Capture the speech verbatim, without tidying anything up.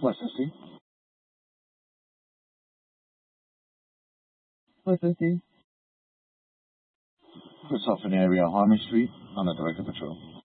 West fifty. West fifty. Christopher area, Harmony Street, on a directed patrol.